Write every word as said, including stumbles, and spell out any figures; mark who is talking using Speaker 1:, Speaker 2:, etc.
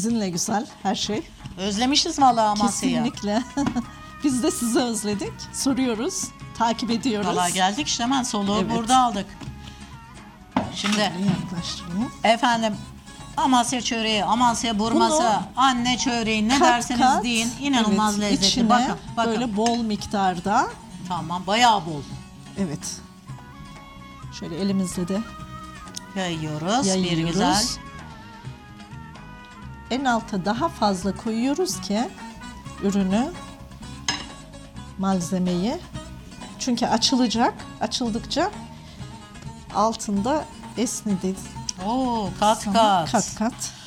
Speaker 1: sizinle güzel her şey.
Speaker 2: Özlemişiz vallahi Amasya'yı.
Speaker 1: Kesinlikle. Biz de sizi özledik. Soruyoruz, takip ediyoruz.
Speaker 2: Vallahi geldik işte hemen soluğu
Speaker 1: Evet.
Speaker 2: burada aldık. Şimdi
Speaker 1: Yaklaştırayım.
Speaker 2: efendim Amasya çöreği, Amasya burması,
Speaker 1: Bunu
Speaker 2: anne çöreği ne
Speaker 1: Kat
Speaker 2: derseniz
Speaker 1: kat,
Speaker 2: deyin inanılmaz
Speaker 1: evet,
Speaker 2: lezzetli.
Speaker 1: içine
Speaker 2: Bakın bakın.
Speaker 1: böyle bol miktarda.
Speaker 2: Tamam bayağı bol.
Speaker 1: Evet. Şöyle elimizle de
Speaker 2: Yayıyoruz, bir
Speaker 1: yayıyoruz.
Speaker 2: güzel.
Speaker 1: En alta daha fazla koyuyoruz ki ürünü, malzemeyi. Çünkü açılacak. Açıldıkça altında esnedi.
Speaker 2: Oo kat
Speaker 1: Sonra
Speaker 2: kat.
Speaker 1: Kat kat.